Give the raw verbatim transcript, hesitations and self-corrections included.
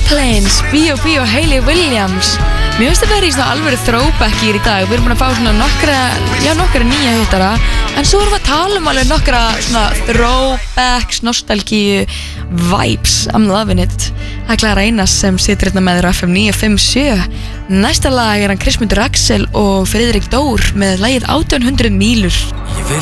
Airplanes, B O B og Hayley Williams. Mér finnst að vera í svona alvöru throwbackir í dag. Við erum búin að fá svona nokkra, já nokkra nýja hittara, en svo erum við að tala um alveg nokkra svona throwbacks, nostalgíu, vibes. I'm loving it. Það er Klara Einars sem situr hérna með þér á F M níu fimm sjö. Næsta lag er hann Kristmundur Axel og Friðrik Dór með lagið átján hundruð mílur. Ég vil